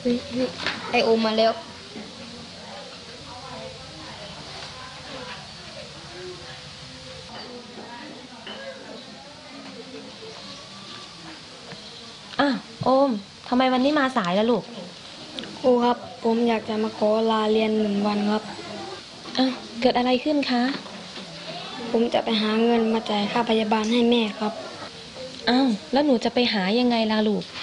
เฮ้ยไอโอมมาแล้วอ้าวโอมทำไมวันนี้มาสายล่ะลูกครูครับผมอยากจะมาขอลาเรียน1 วันครับอ้าวเกิดอะไรขึ้นคะผมจะไปหาเงินมาจ่ายค่าพยาบาลให้แม่ครับอ้าวแล้วหนูจะไปหายังไงล่ะลูก